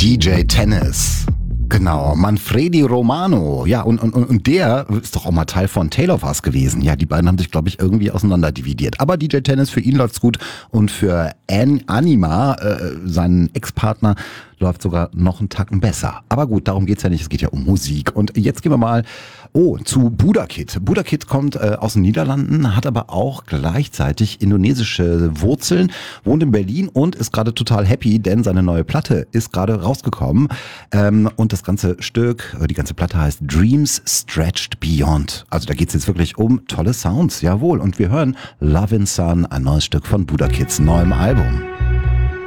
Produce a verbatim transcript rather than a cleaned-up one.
D J Tennis. Genau, Manfredi Romano. Ja, und, und, und der ist doch auch mal Teil von Tale of Us gewesen. Ja, die beiden haben sich, glaube ich, irgendwie auseinanderdividiert. Aber D J Tennis, für ihn läuft's gut. Und für An Anima, äh, seinen Ex-Partner, läuft sogar noch einen Tacken besser. Aber gut, darum geht's ja nicht. Es geht ja um Musik. Und jetzt gehen wir mal oh, zu Budakid. Budakid kommt äh, aus den Niederlanden, hat aber auch gleichzeitig indonesische Wurzeln, wohnt in Berlin und ist gerade total happy, denn seine neue Platte ist gerade rausgekommen. Ähm, und das ganze Stück, die ganze Platte heißt Dreams Stretched Beyond. Also da geht's jetzt wirklich um tolle Sounds, jawohl. Und wir hören Love in Sun, ein neues Stück von Budakids neuem Album.